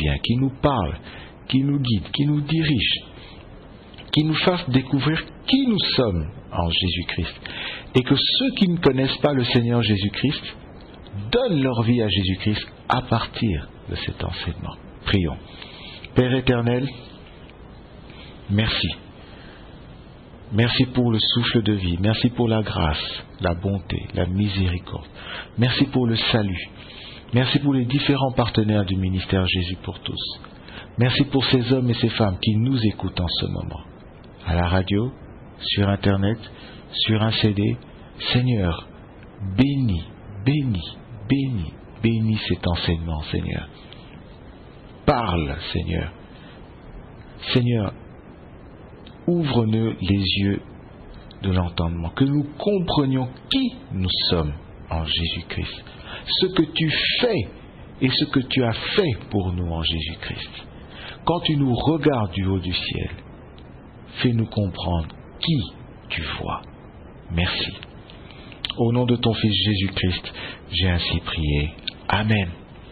vient, qui nous parle, qui nous guide, qui nous dirige, qui nous fasse découvrir qui nous sommes en Jésus-Christ. Et que ceux qui ne connaissent pas le Seigneur Jésus-Christ donnent leur vie à Jésus-Christ à partir de cet enseignement. Prions. Père éternel, merci. Merci pour le souffle de vie. Merci pour la grâce, la bonté, la miséricorde. Merci pour le salut. Merci pour les différents partenaires du ministère Jésus pour tous. Merci pour ces hommes et ces femmes qui nous écoutent en ce moment. À la radio, sur Internet, sur un CD. Seigneur, bénis, bénis, bénis, bénis cet enseignement, Seigneur. Parle, Seigneur. Seigneur, ouvre-nous les yeux de l'entendement, que nous comprenions qui nous sommes en Jésus-Christ, ce que tu fais et ce que tu as fait pour nous en Jésus-Christ. Quand tu nous regardes du haut du ciel, fais-nous comprendre qui tu vois. Merci. Au nom de ton Fils Jésus-Christ, j'ai ainsi prié. Amen.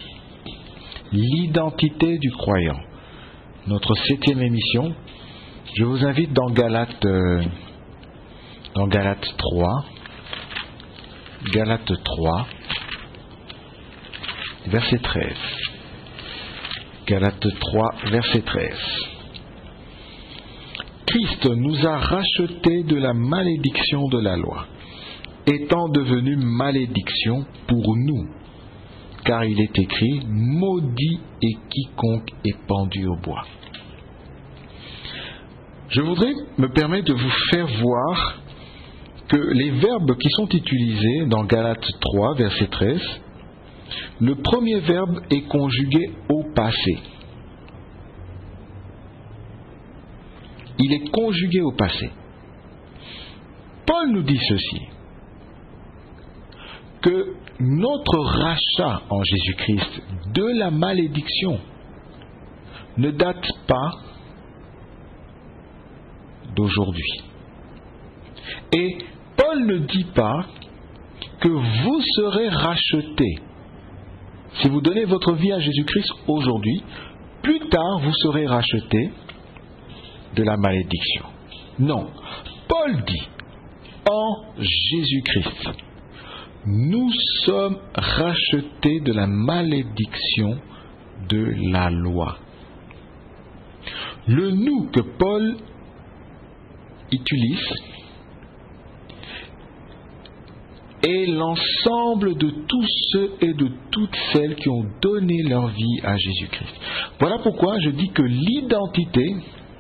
L'identité du croyant. Notre 7e émission. Je vous invite dans Galates 3. Galates 3, verset 13. Galates 3, verset 13. Christ nous a rachetés de la malédiction de la loi, étant devenu malédiction pour nous, car il est écrit, maudit est quiconque est pendu au bois. Je voudrais me permettre de vous faire voir que les verbes qui sont utilisés dans Galates 3, verset 13, le premier verbe est conjugué au passé. Il est conjugué au passé. Paul nous dit ceci, que notre rachat en Jésus-Christ de la malédiction ne date pas d'aujourd'hui. Et Paul ne dit pas que vous serez rachetés. Si vous donnez votre vie à Jésus-Christ aujourd'hui, plus tard vous serez rachetés de la malédiction. Non. Paul dit, en Jésus-Christ, nous sommes rachetés de la malédiction de la loi. Le nous que Paul utilise est l'ensemble de tous ceux et de toutes celles qui ont donné leur vie à Jésus-Christ. Voilà pourquoi je dis que l'identité,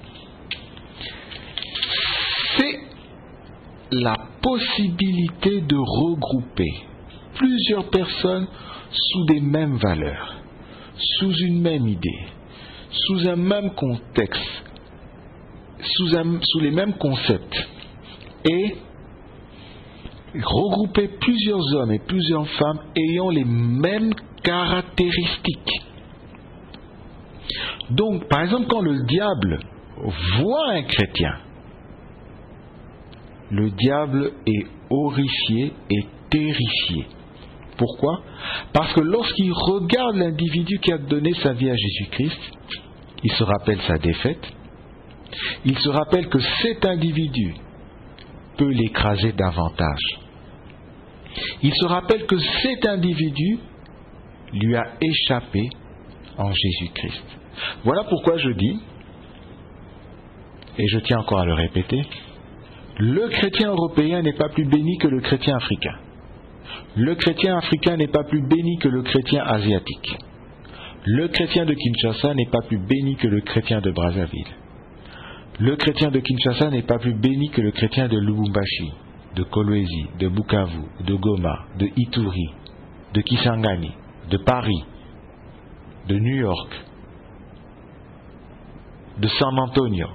c'est la possibilité de regrouper plusieurs personnes sous des mêmes valeurs, sous une même idée, sous un même contexte, sous les mêmes concepts, et regrouper plusieurs hommes et plusieurs femmes ayant les mêmes caractéristiques. Donc, par exemple, quand le diable voit un chrétien, le diable est horrifié et terrifié. Pourquoi? Parce que lorsqu'il regarde l'individu qui a donné sa vie à Jésus-Christ, il se rappelle sa défaite, il se rappelle que cet individu peut l'écraser davantage. Il se rappelle que cet individu lui a échappé en Jésus-Christ. Voilà pourquoi je dis, et je tiens encore à le répéter, le chrétien européen n'est pas plus béni que le chrétien africain. Le chrétien africain n'est pas plus béni que le chrétien asiatique. Le chrétien de Kinshasa n'est pas plus béni que le chrétien de Brazzaville. Le chrétien de Kinshasa n'est pas plus béni que le chrétien de Lubumbashi, de Kolwezi, de Bukavu, de Goma, de Ituri, de Kisangani, de Paris, de New York, de San Antonio,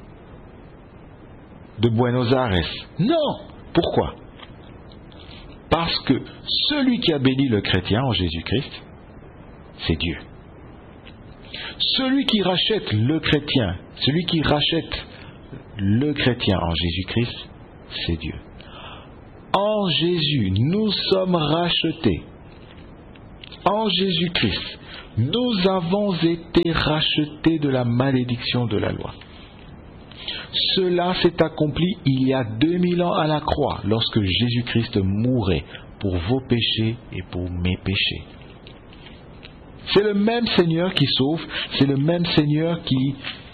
de Buenos Aires. Non! Pourquoi? Parce que celui qui a béni le chrétien en Jésus-Christ, c'est Dieu. Celui qui rachète le chrétien, celui qui rachète le chrétien en Jésus-Christ, c'est Dieu. En Jésus, nous sommes rachetés. En Jésus-Christ, Nous avons été rachetés de la malédiction de la loi. Cela s'est accompli il y a 2000 ans à la croix, lorsque Jésus-Christ mourait pour vos péchés et pour mes péchés. C'est le même Seigneur qui sauve, c'est le même Seigneur qui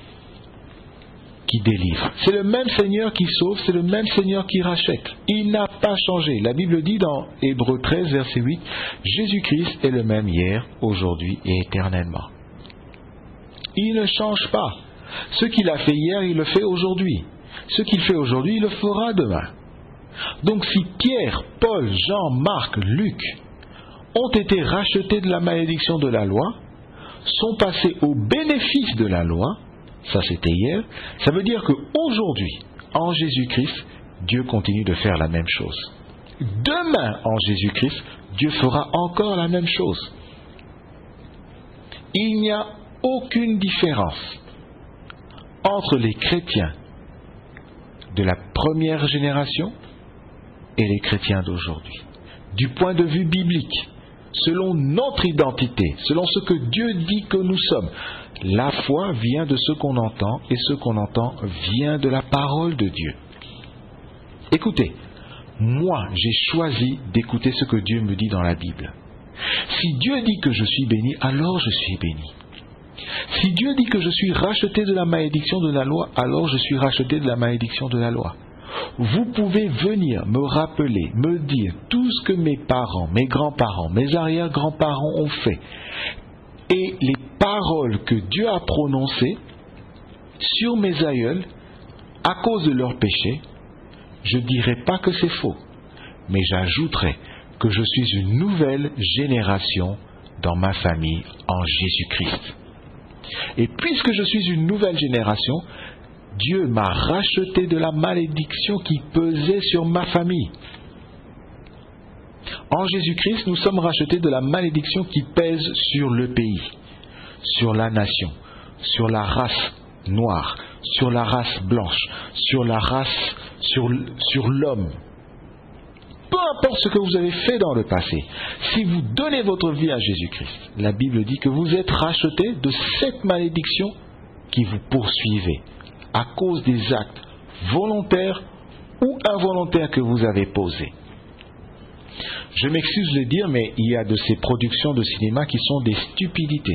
délivre. C'est le même Seigneur qui sauve, c'est le même Seigneur qui rachète. Il n'a pas changé. La Bible dit dans Hébreux 13, verset 8, Jésus-Christ est le même hier, aujourd'hui et éternellement. Il ne change pas. Ce qu'il a fait hier, il le fait aujourd'hui. Ce qu'il fait aujourd'hui, il le fera demain. Donc si Pierre, Paul, Jean, Marc, Luc ont été rachetés de la malédiction de la loi, sont passés au bénéfice de la loi, ça c'était hier, ça veut dire qu'aujourd'hui, en Jésus-Christ, Dieu continue de faire la même chose. Demain, en Jésus-Christ, Dieu fera encore la même chose. Il n'y a aucune différence entre les chrétiens de la première génération et les chrétiens d'aujourd'hui. Du point de vue biblique, selon notre identité, selon ce que Dieu dit que nous sommes, la foi vient de ce qu'on entend et ce qu'on entend vient de la parole de Dieu. Écoutez, moi j'ai choisi d'écouter ce que Dieu me dit dans la Bible. Si Dieu dit que je suis béni, alors je suis béni. Si Dieu dit que je suis racheté de la malédiction de la loi, alors je suis racheté de la malédiction de la loi. Vous pouvez venir me rappeler, me dire tout ce que mes parents, mes grands-parents, mes arrière-grands-parents ont fait. Et les paroles que Dieu a prononcées sur mes aïeuls à cause de leurs péchés, je ne dirai pas que c'est faux, mais j'ajouterai que je suis une nouvelle génération dans ma famille en Jésus-Christ. Et puisque je suis une nouvelle génération, Dieu m'a racheté de la malédiction qui pesait sur ma famille. En Jésus-Christ, nous sommes rachetés de la malédiction qui pèse sur le pays, sur la nation, sur la race noire, sur la race blanche, sur la race, sur l'homme. Peu importe ce que vous avez fait dans le passé, si vous donnez votre vie à Jésus-Christ, la Bible dit que vous êtes rachetés de cette malédiction qui vous poursuivait à cause des actes volontaires ou involontaires que vous avez posés. Je m'excuse de le dire, mais il y a de ces productions de cinéma qui sont des stupidités.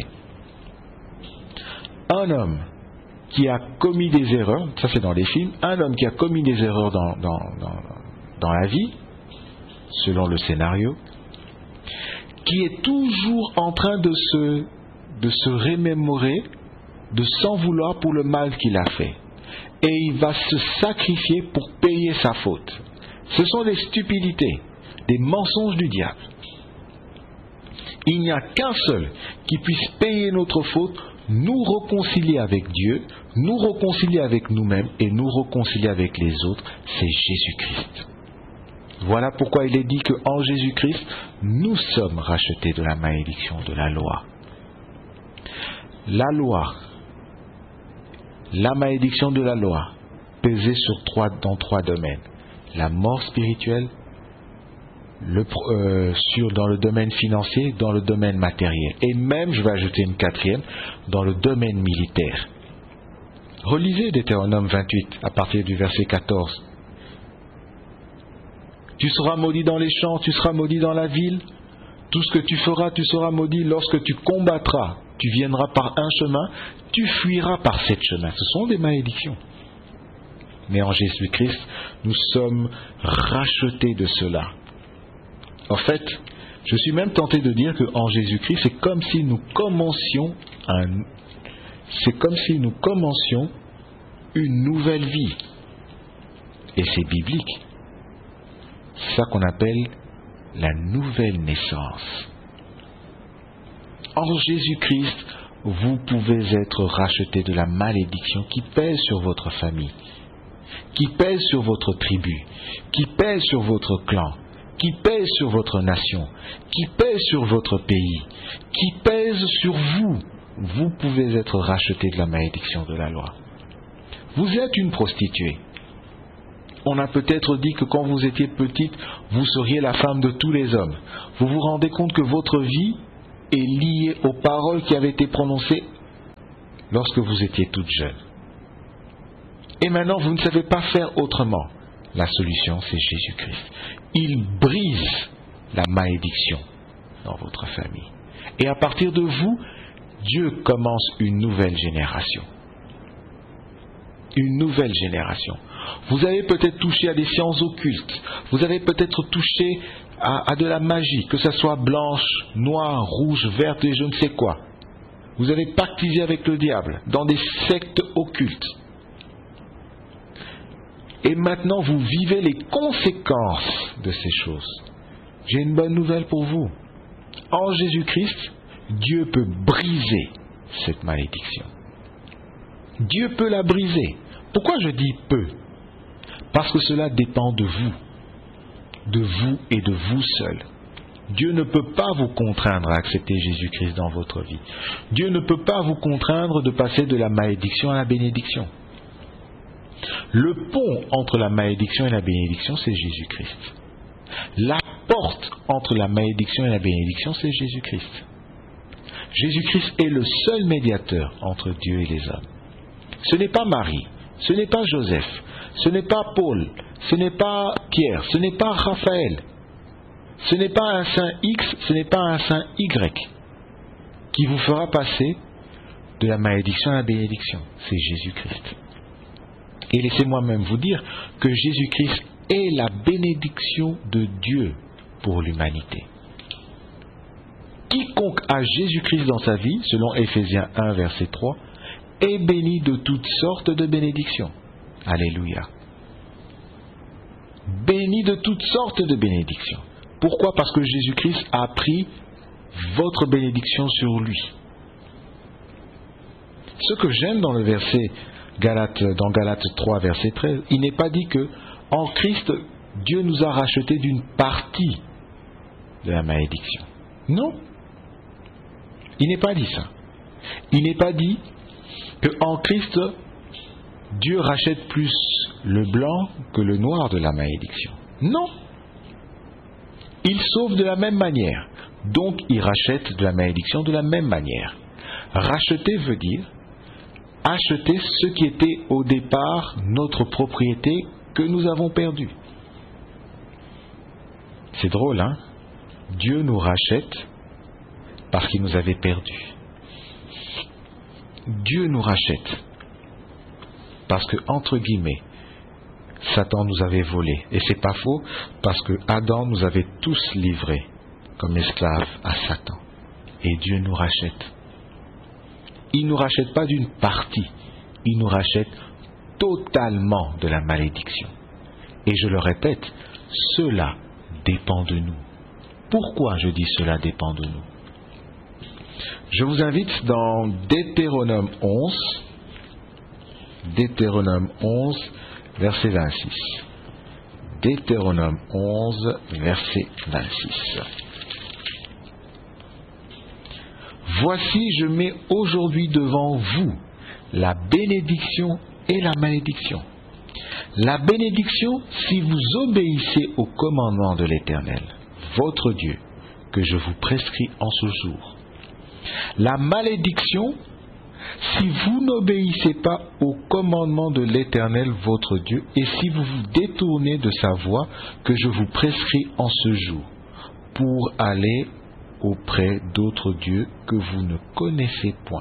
Un homme qui a commis des erreurs, ça c'est dans les films, un homme qui a commis des erreurs dans la vie, selon le scénario, qui est toujours en train de se remémorer, de s'en vouloir pour le mal qu'il a fait. Et il va se sacrifier pour payer sa faute. Ce sont des stupidités, des mensonges du diable. Il n'y a qu'un seul qui puisse payer notre faute, nous réconcilier avec Dieu, nous réconcilier avec nous-mêmes et nous réconcilier avec les autres, c'est Jésus-Christ. Voilà pourquoi il est dit qu'en Jésus-Christ, nous sommes rachetés de la malédiction de la loi. La loi, la malédiction de la loi, pesait dans trois domaines. La mort spirituelle, dans le domaine financier, dans le domaine matériel. Et même, je vais ajouter une quatrième, dans le domaine militaire. Relisez Deutéronome 28 à partir du verset 14. Tu seras maudit dans les champs, tu seras maudit dans la ville. Tout ce que tu feras, tu seras maudit lorsque tu combattras. Tu viendras par un chemin, tu fuiras par sept chemins. Ce sont des malédictions. Mais en Jésus-Christ, nous sommes rachetés de cela. En fait, je suis même tenté de dire qu'en Jésus-Christ, c'est comme si nous commencions une nouvelle vie. Et c'est biblique. C'est ça qu'on appelle la nouvelle naissance. En Jésus-Christ, vous pouvez être rachetés de la malédiction qui pèse sur votre famille, qui pèse sur votre tribu, qui pèse sur votre clan, qui pèse sur votre nation, qui pèse sur votre pays, qui pèse sur vous. Vous pouvez être rachetés de la malédiction de la loi. Vous êtes une prostituée. On a peut-être dit que quand vous étiez petite, vous seriez la femme de tous les hommes. Vous vous rendez compte que votre vie est lié aux paroles qui avaient été prononcées lorsque vous étiez toute jeune. Et maintenant, vous ne savez pas faire autrement. La solution, c'est Jésus-Christ. Il brise la malédiction dans votre famille. Et à partir de vous, Dieu commence une nouvelle génération. Une nouvelle génération. Vous avez peut-être touché à des sciences occultes. Vous avez peut-être touché à de la magie, que ce soit blanche, noire, rouge, verte et je ne sais quoi. Vous avez pactisé avec le diable dans des sectes occultes. Et maintenant, vous vivez les conséquences de ces choses. J'ai une bonne nouvelle pour vous. En Jésus-Christ, Dieu peut briser cette malédiction. Dieu peut la briser. Pourquoi je dis peut? Parce que cela dépend de vous et de vous seul. Dieu ne peut pas vous contraindre à accepter Jésus-Christ dans votre vie. Dieu ne peut pas vous contraindre de passer de la malédiction à la bénédiction. Le pont entre la malédiction et la bénédiction, c'est Jésus-Christ. La porte entre la malédiction et la bénédiction, c'est Jésus-Christ. Jésus-Christ est le seul médiateur entre Dieu et les hommes. Ce n'est pas Marie, ce n'est pas Joseph, ce n'est pas Paul, ce n'est pas Pierre, ce n'est pas Raphaël, ce n'est pas un saint X, ce n'est pas un saint Y qui vous fera passer de la malédiction à la bénédiction. C'est Jésus-Christ. Et laissez-moi même vous dire que Jésus-Christ est la bénédiction de Dieu pour l'humanité. Quiconque a Jésus-Christ dans sa vie, selon Éphésiens 1, verset 3, est béni de toutes sortes de bénédictions. Alléluia. Béni de toutes sortes de bénédictions. Pourquoi? Parce que Jésus-Christ a pris votre bénédiction sur lui. Ce que j'aime dans le verset dans Galates 3, verset 13, il n'est pas dit que en Christ, Dieu nous a rachetés d'une partie de la malédiction. Non. Il n'est pas dit ça. Il n'est pas dit qu'en Christ, Dieu rachète plus le blanc que le noir de la malédiction. Non. Il sauve de la même manière. Donc, il rachète de la malédiction de la même manière. Racheter veut dire acheter ce qui était au départ notre propriété que nous avons perdu. C'est drôle, hein? Dieu nous rachète parce qu'il nous avait perdus. Dieu nous rachète parce que, entre guillemets, Satan nous avait volés. Et c'est pas faux, parce que Adam nous avait tous livrés comme esclaves à Satan. Et Dieu nous rachète. Il ne nous rachète pas d'une partie, il nous rachète totalement de la malédiction. Et je le répète, cela dépend de nous. Pourquoi je dis cela dépend de nous? Je vous invite dans Deutéronome 11, verset 26. Deutéronome 11, verset 26. Voici, je mets aujourd'hui devant vous la bénédiction et la malédiction. La bénédiction, si vous obéissez au commandement de l'Éternel, votre Dieu, que je vous prescris en ce jour. La malédiction, si vous n'obéissez pas au commandement de l'Éternel, votre Dieu, et si vous vous détournez de sa voie que je vous prescris en ce jour, pour aller auprès d'autres dieux que vous ne connaissez point.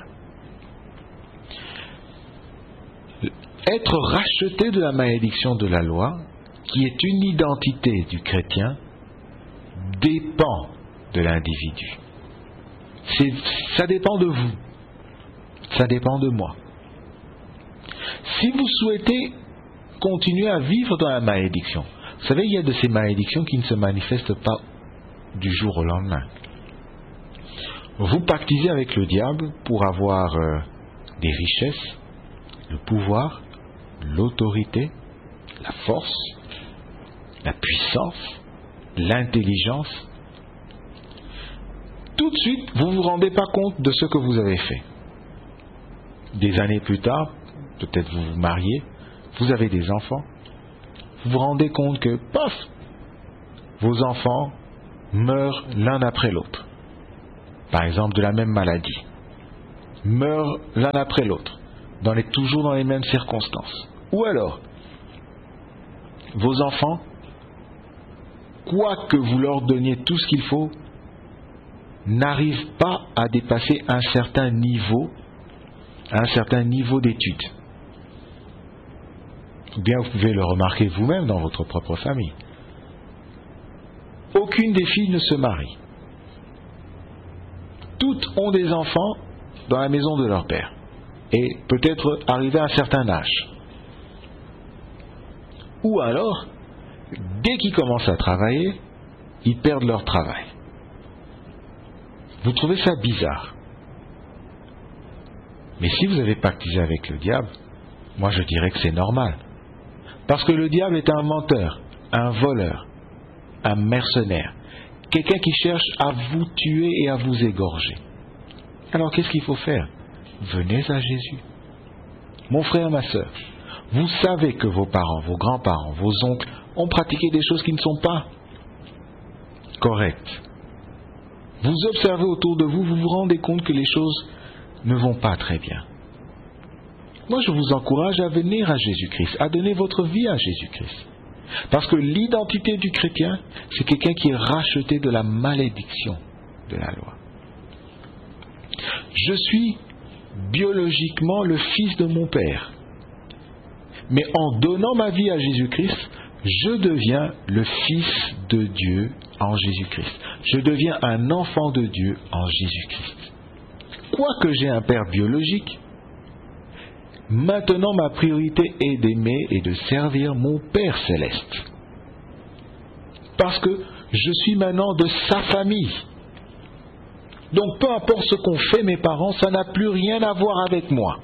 Être racheté de la malédiction de la loi, qui est une identité du chrétien, dépend de l'individu. Ça dépend de vous. Ça dépend de moi. Si vous souhaitez continuer à vivre dans la malédiction, vous savez, il y a de ces malédictions qui ne se manifestent pas du jour au lendemain. Vous pactisez avec le diable pour avoir des richesses, le pouvoir, l'autorité, la force, la puissance, l'intelligence. Tout de suite, vous ne vous rendez pas compte de ce que vous avez fait. Des années plus tard, peut-être vous vous mariez, vous avez des enfants, vous vous rendez compte que, paf, vos enfants meurent l'un après l'autre. par exemple de la même maladie, meurent l'un après l'autre, toujours dans les mêmes circonstances. Ou alors, vos enfants, quoi que vous leur donniez tout ce qu'il faut, n'arrivent pas à dépasser un certain niveau d'études. Ou bien vous pouvez le remarquer vous-même dans votre propre famille. Aucune des filles ne se marie. Toutes ont des enfants dans la maison de leur père. Et peut-être arrivés à un certain âge. Ou alors, dès qu'ils commencent à travailler, ils perdent leur travail. Vous trouvez ça bizarre. Mais si vous avez pactisé avec le diable, moi je dirais que c'est normal. Parce que le diable est un menteur, un voleur, un mercenaire, quelqu'un qui cherche à vous tuer et à vous égorger. Alors qu'est-ce qu'il faut faire? Venez à Jésus. Mon frère, ma sœur, vous savez que vos parents, vos grands-parents, vos oncles ont pratiqué des choses qui ne sont pas correctes. Vous observez autour de vous, vous vous rendez compte que les choses ne vont pas très bien. Moi, je vous encourage à venir à Jésus-Christ, à donner votre vie à Jésus-Christ. Parce que l'identité du chrétien, c'est quelqu'un qui est racheté de la malédiction de la loi. Je suis biologiquement le fils de mon père. Mais en donnant ma vie à Jésus-Christ, je deviens le fils de Dieu en Jésus-Christ. Je deviens un enfant de Dieu en Jésus-Christ. Quoique j'ai un père biologique, maintenant ma priorité est d'aimer et de servir mon Père céleste. Parce que je suis maintenant de sa famille. Donc peu importe ce qu'ont fait mes parents, ça n'a plus rien à voir avec moi.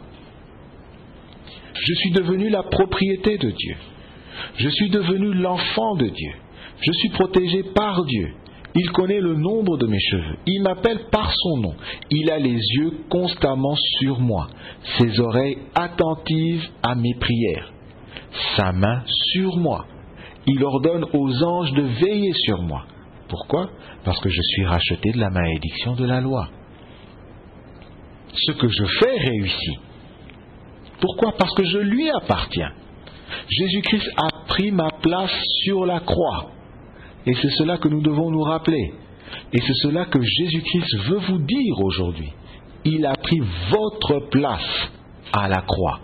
Je suis devenu la propriété de Dieu. Je suis devenu l'enfant de Dieu. Je suis protégé par Dieu. Il connaît le nombre de mes cheveux. Il m'appelle par son nom. Il a les yeux constamment sur moi, ses oreilles attentives à mes prières, sa main sur moi. Il ordonne aux anges de veiller sur moi. Pourquoi? Parce que je suis racheté de la malédiction de la loi. Ce que je fais réussit. Pourquoi? Parce que je lui appartiens. Jésus-Christ a pris ma place sur la croix. Et c'est cela que nous devons nous rappeler. Et c'est cela que Jésus-Christ veut vous dire aujourd'hui. Il a pris votre place à la croix.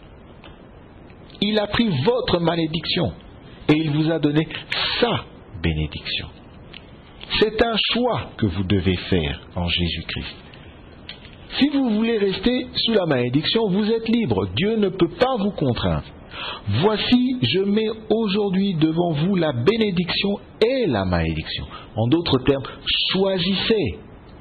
Il a pris votre malédiction. Et il vous a donné sa bénédiction. C'est un choix que vous devez faire en Jésus-Christ. Si vous voulez rester sous la malédiction, vous êtes libre. Dieu ne peut pas vous contraindre. Voici, je mets aujourd'hui devant vous la bénédiction et la malédiction. En d'autres termes, choisissez.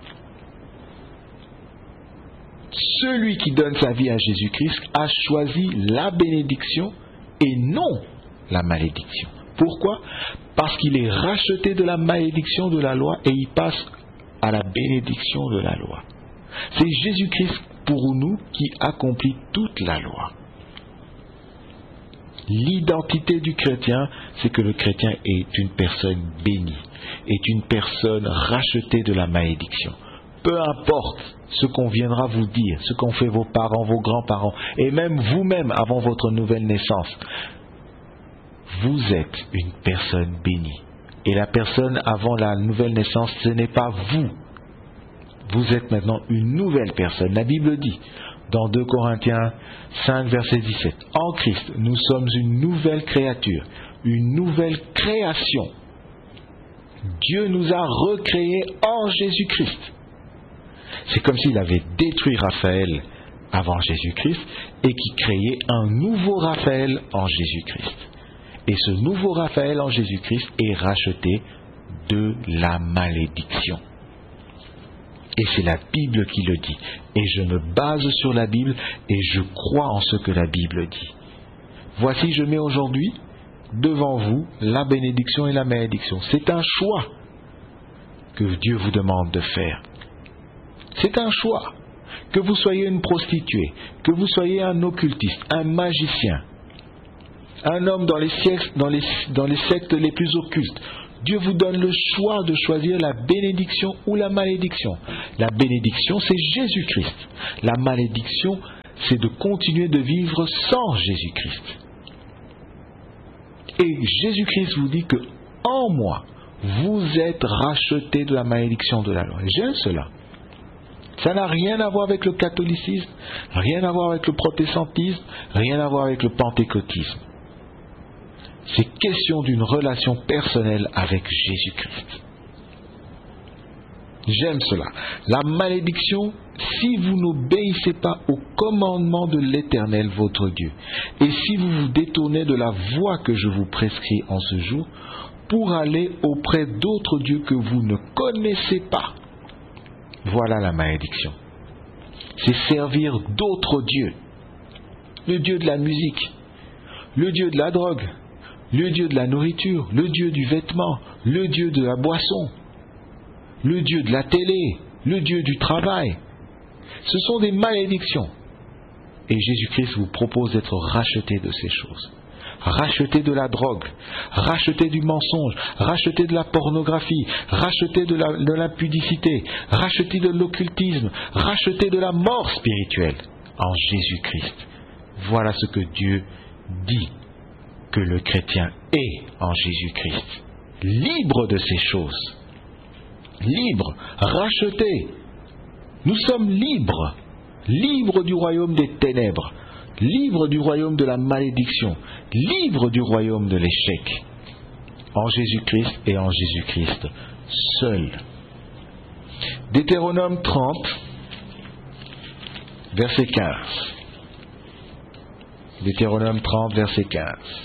Celui qui donne sa vie à Jésus-Christ a choisi la bénédiction et non la malédiction. Pourquoi? Parce qu'il est racheté de la malédiction de la loi et il passe à la bénédiction de la loi. C'est Jésus-Christ pour nous qui accomplit toute la loi. L'identité du chrétien, c'est que le chrétien est une personne bénie, est une personne rachetée de la malédiction. Peu importe ce qu'on viendra vous dire, ce qu'ont fait vos parents, vos grands-parents, et même vous-même avant votre nouvelle naissance, vous êtes une personne bénie. Et la personne avant la nouvelle naissance, ce n'est pas vous. Vous êtes maintenant une nouvelle personne. La Bible dit, dans 2 Corinthiens 5, verset 17, en Christ, nous sommes une nouvelle créature, une nouvelle création. Dieu nous a recréés en Jésus-Christ. C'est comme s'il avait détruit Raphaël avant Jésus-Christ et qui créait un nouveau Raphaël en Jésus-Christ. Et ce nouveau Raphaël en Jésus-Christ est racheté de la malédiction. Et c'est la Bible qui le dit. Et je me base sur la Bible et je crois en ce que la Bible dit. Voici, je mets aujourd'hui devant vous la bénédiction et la malédiction. C'est un choix que Dieu vous demande de faire. C'est un choix. Que vous soyez une prostituée, que vous soyez un occultiste, un magicien, un homme dans les sectes les plus occultes, Dieu vous donne le choix de choisir la bénédiction ou la malédiction. La bénédiction, c'est Jésus-Christ. La malédiction, c'est de continuer de vivre sans Jésus-Christ. Et Jésus-Christ vous dit que en moi, vous êtes rachetés de la malédiction de la loi. J'aime cela. Ça n'a rien à voir avec le catholicisme, rien à voir avec le protestantisme, rien à voir avec le pentecôtisme. C'est question d'une relation personnelle avec Jésus-Christ. J'aime cela. La malédiction, si vous n'obéissez pas au commandement de l'Éternel, votre Dieu, et si vous vous détournez de la voie que je vous prescris en ce jour, pour aller auprès d'autres dieux que vous ne connaissez pas, voilà la malédiction. C'est servir d'autres dieux. Le dieu de la musique, le dieu de la drogue, le dieu de la nourriture, le dieu du vêtement, le dieu de la boisson, le dieu de la télé, le dieu du travail. Ce sont des malédictions. Et Jésus-Christ vous propose d'être racheté de ces choses. Racheté de la drogue, racheté du mensonge, racheté de la pornographie, racheté de l'impudicité, racheté de l'occultisme, racheté de la mort spirituelle en Jésus-Christ. Voilà ce que Dieu dit que le chrétien est en Jésus-Christ. Libre de ces choses. Libre, racheté. Nous sommes libres. Libres du royaume des ténèbres. Libres du royaume de la malédiction. Libres du royaume de l'échec. En Jésus-Christ et en Jésus-Christ seul. Deutéronome 30, verset 15. Deutéronome 30, verset 15.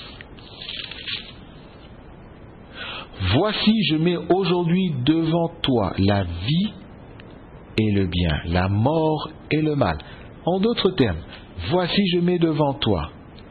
Voici, je mets aujourd'hui devant toi la vie et le bien, la mort et le mal. En d'autres termes, voici, je mets devant toi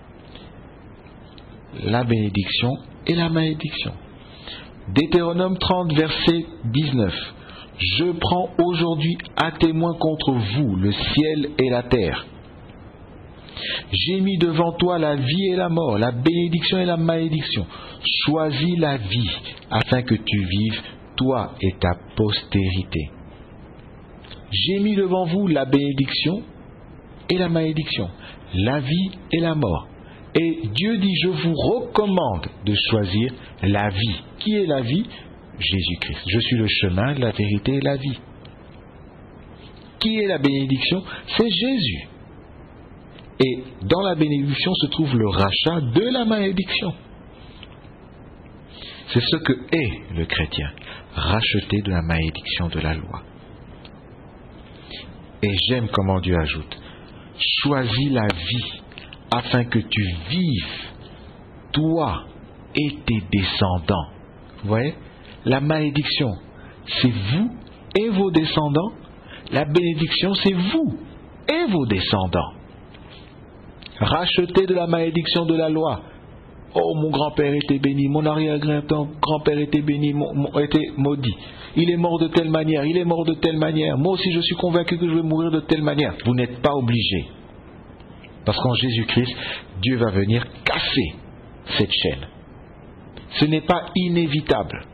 la bénédiction et la malédiction. Deutéronome 30, verset 19. Je prends aujourd'hui à témoin contre vous le ciel et la terre. J'ai mis devant toi la vie et la mort, la bénédiction et la malédiction. Choisis la vie, afin que tu vives, toi et ta postérité. J'ai mis devant vous la bénédiction et la malédiction, la vie et la mort. Et Dieu dit, je vous recommande de choisir la vie. Qui est la vie? Jésus-Christ. Je suis le chemin, la vérité et la vie. Qui est la bénédiction? C'est Jésus. Et dans la bénédiction se trouve le rachat de la malédiction. C'est ce que est le chrétien, racheté de la malédiction de la loi. Et j'aime comment Dieu ajoute, choisis la vie afin que tu vives, toi et tes descendants. Vous voyez, la malédiction, c'est vous et vos descendants. La bénédiction, c'est vous et vos descendants. Racheté de la malédiction de la loi. Oh, mon grand-père était béni, mon arrière-grand-père était béni, était maudit. Il est mort de telle manière, il est mort de telle manière. Moi aussi, je suis convaincu que je vais mourir de telle manière. Vous n'êtes pas obligé. Parce qu'en Jésus-Christ, Dieu va venir casser cette chaîne. Ce n'est pas inévitable.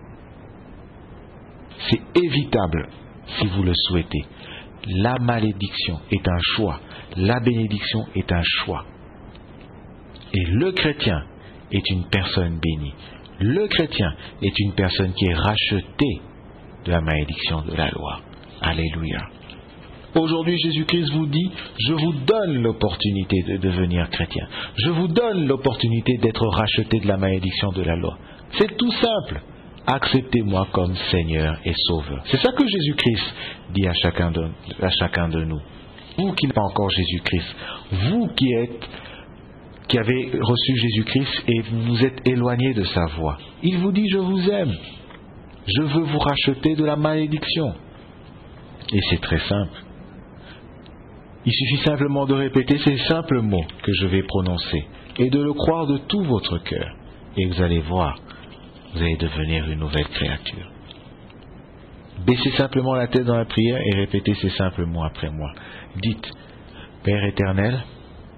C'est évitable si vous le souhaitez. La malédiction est un choix. La bénédiction est un choix. Et le chrétien est une personne bénie. Le chrétien est une personne qui est rachetée de la malédiction de la loi. Alléluia. Aujourd'hui, Jésus-Christ vous dit, je vous donne l'opportunité de devenir chrétien. Je vous donne l'opportunité d'être racheté de la malédiction de la loi. C'est tout simple. Acceptez-moi comme Seigneur et Sauveur. C'est ça que Jésus-Christ dit à chacun de nous. Vous qui n'êtes pas encore Jésus-Christ, vous qui avez reçu Jésus-Christ et vous êtes éloigné de sa voie, il vous dit, je vous aime. Je veux vous racheter de la malédiction. Et c'est très simple. Il suffit simplement de répéter ces simples mots que je vais prononcer et de le croire de tout votre cœur. Et vous allez voir, vous allez devenir une nouvelle créature. Baissez simplement la tête dans la prière et répétez ces simples mots après moi. Dites, Père éternel,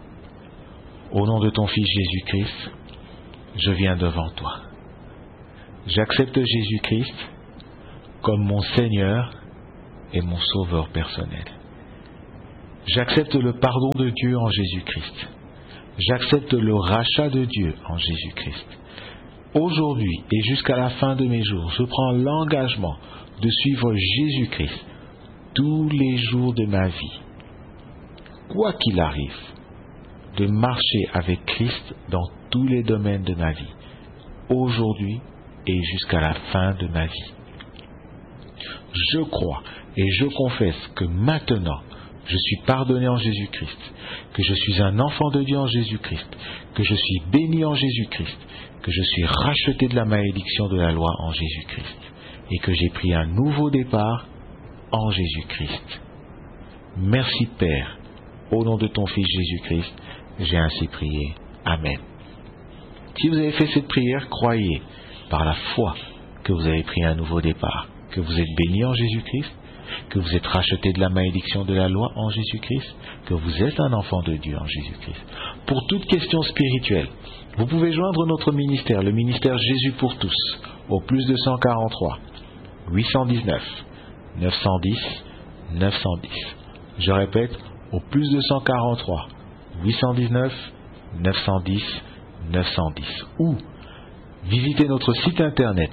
au nom de ton Fils Jésus-Christ, je viens devant toi. J'accepte Jésus-Christ comme mon Seigneur et mon Sauveur personnel. J'accepte le pardon de Dieu en Jésus-Christ. J'accepte le rachat de Dieu en Jésus-Christ. Aujourd'hui et jusqu'à la fin de mes jours, je prends l'engagement de suivre Jésus-Christ tous les jours de ma vie. Quoi qu'il arrive, de marcher avec Christ dans tous les domaines de ma vie, aujourd'hui et jusqu'à la fin de ma vie. Je crois et je confesse que maintenant, je suis pardonné en Jésus-Christ, que je suis un enfant de Dieu en Jésus-Christ, que je suis béni en Jésus-Christ, que je suis racheté de la malédiction de la loi en Jésus-Christ, et que j'ai pris un nouveau départ en Jésus-Christ. Merci Père, au nom de ton Fils Jésus-Christ, j'ai ainsi prié. Amen. Si vous avez fait cette prière, croyez par la foi que vous avez pris un nouveau départ, que vous êtes béni en Jésus-Christ, que vous êtes racheté de la malédiction de la loi en Jésus-Christ, que vous êtes un enfant de Dieu en Jésus-Christ. Pour toute question spirituelle, vous pouvez joindre notre ministère, le ministère Jésus pour tous, au plus 243 819 910 910. Je répète, au plus 243 819 910 910. Ou visitez notre site internet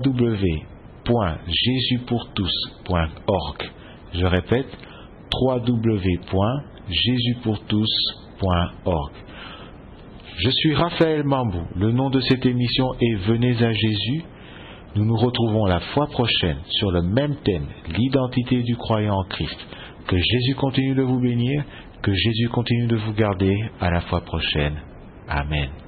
www.jesuspourtous.org. Je répète, www.jesuspourtous.org. Je suis Raphaël Mambou. Le nom de cette émission est Venez à Jésus. Nous nous retrouvons la fois prochaine sur le même thème, l'identité du croyant en Christ. Que Jésus continue de vous bénir, que Jésus continue de vous garder. À la fois prochaine. Amen.